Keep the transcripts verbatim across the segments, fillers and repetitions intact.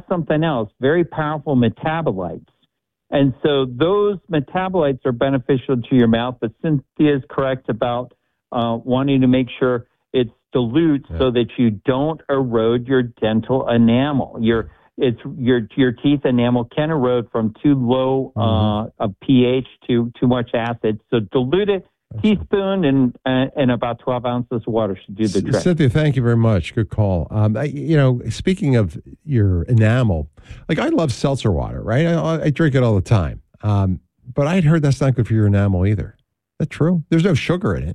something else, very powerful metabolites. And so those metabolites are beneficial to your mouth, but Cynthia is correct about uh, wanting to make sure it's dilute yeah. so that you don't erode your dental enamel. Your it's your your teeth enamel can erode from too low mm-hmm. uh, a pH to too much acid. So dilute it. Teaspoon and uh, and about twelve ounces of water should do the trick. Cynthia, thank you very much. Good call. Um, I, you know, speaking of your enamel, like I love seltzer water, right? I, I drink it all the time. Um, but I'd heard that's not good for your enamel either. Is that true? There's no sugar in it.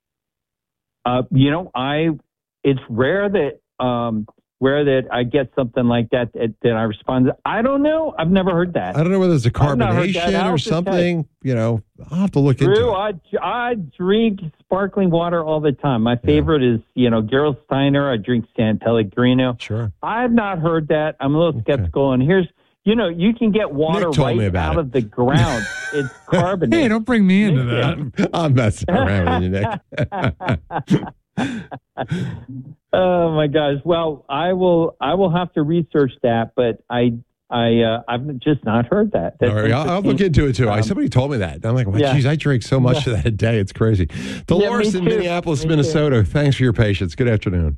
Uh, you know, I it's rare that um, rare that I get something like that that, that I respond. I don't know. I've never heard that. I don't know whether it's a carbonation or something. You know, I'll have to look Drew, into it. I, I drink sparkling water all the time. My favorite yeah. is, you know, Gerolsteiner. I drink San Pellegrino. Sure. I've not heard that. I'm a little okay. skeptical. And here's, you know, you can get water right out it. of the ground. It's carbonated. Hey, don't bring me into that. I'm messing around with you, Nick. Oh my gosh! Well, I will. I will have to research that, but I, I, uh, I've just not heard that. All right, I'll, I'll look into it too. Um, I, somebody told me that. I'm like, well, yeah. geez, I drink so much yeah. of that a day. It's crazy. Dolores yeah, in Minneapolis, me Minnesota. Too. Thanks for your patience. Good afternoon.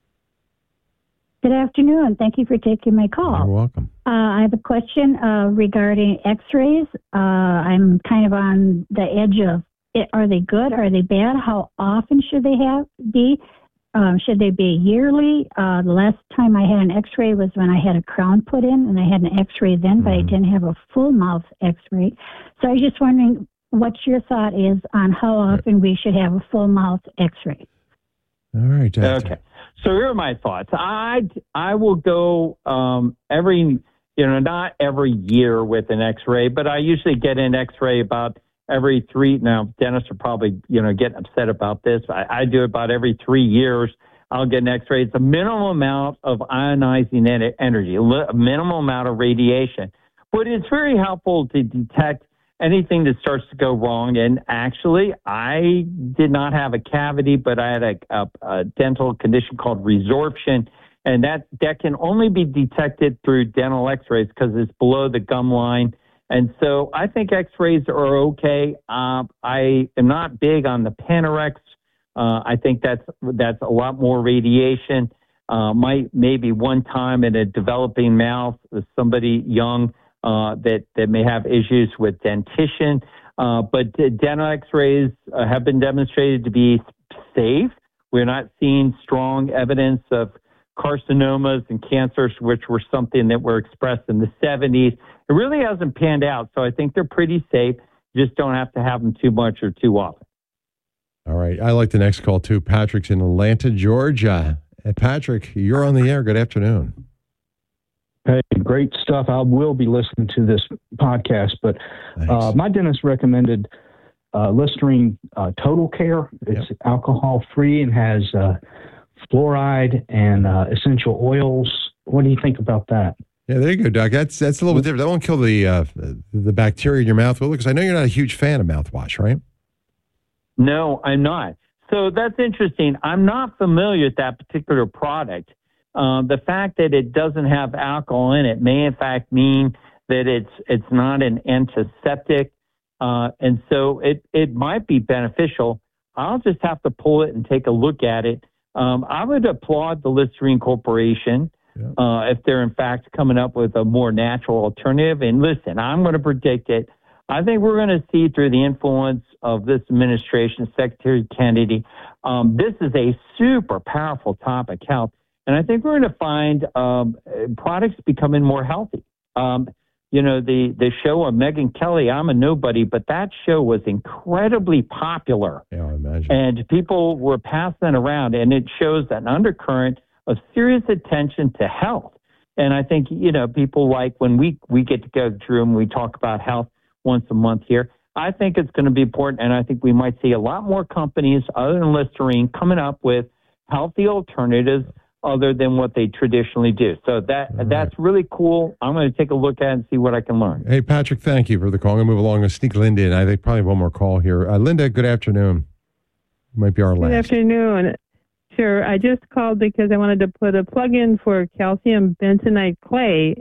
Good afternoon. Thank you for taking my call. You're welcome. Uh, I have a question uh, regarding X-rays. Uh, I'm kind of on the edge of, it. Are they good? Are they bad? How often should they have be? Um, should they be yearly? Uh, the last time I had an X-ray was when I had a crown put in, and I had an X-ray then, mm-hmm. but I didn't have a full mouth X-ray. So I was just wondering what your thought is on how often we should have a full mouth X-ray. All right, doctor. Okay. So here are my thoughts. I I will go um, every, you know, not every year with an X-ray, but I usually get an X-ray about every three. Now, dentists are probably, you know, getting upset about this. I, I do it about every three years. I'll get an X-ray. It's a minimal amount of ionizing en- energy, a minimal amount of radiation. But it's very helpful to detect anything that starts to go wrong. And actually, I did not have a cavity, but I had a, a, a dental condition called resorption. And that, that can only be detected through dental X-rays because it's below the gum line. And so I think X-rays are okay. Uh, I am not big on the Panorex. Uh, I think that's that's a lot more radiation. Uh, might maybe one time in a developing mouth with somebody young uh, that that may have issues with dentition. Uh, but dental X-rays uh, have been demonstrated to be safe. We're not seeing strong evidence of carcinomas and cancers, which were something that were expressed in the seventies. It really hasn't panned out, so I think they're pretty safe. You just don't have to have them too much or too often. All right. I like the next call, too. Patrick's in Atlanta, Georgia. Hey, Patrick, you're on the air. Good afternoon. Hey, great stuff. I will be listening to this podcast, but uh, my dentist recommended uh, Listerine uh, Total Care. It's yep. alcohol-free and has uh, fluoride and uh, essential oils. What do you think about that? Yeah, there you go, Doc. That's that's a little bit different. That won't kill the uh, the bacteria in your mouth. Well, because I know you're not a huge fan of mouthwash, right? No, I'm not. So that's interesting. I'm not familiar with that particular product. Uh, the fact that it doesn't have alcohol in it may, in fact, mean that it's it's not an antiseptic, uh, and so it it might be beneficial. I'll just have to pull it and take a look at it. Um, I would applaud the Listerine Corporation. Yeah. Uh, if they're in fact coming up with a more natural alternative. And listen, I'm going to predict it. I think we're going to see through the influence of this administration, Secretary Kennedy, um, this is a super powerful topic, health. And I think we're going to find um, products becoming more healthy. Um, you know, the, the show of Megyn Kelly, I'm a nobody, but that show was incredibly popular. Yeah, I imagine. And people were passing it around, and it shows an undercurrent of serious attention to health. And I think, you know, people like when we, we get to go through and we talk about health once a month here, I think it's going to be important. And I think we might see a lot more companies other than Listerine coming up with healthy alternatives other than what they traditionally do. So that right. that's really cool. I'm going to take a look at it and see what I can learn. Hey, Patrick, thank you for the call. I'm going to move along and sneak Linda in. I think probably one more call here. Uh, Linda, good afternoon. Might be our last. Good afternoon. Sure. I just called because I wanted to put a plug in for calcium bentonite clay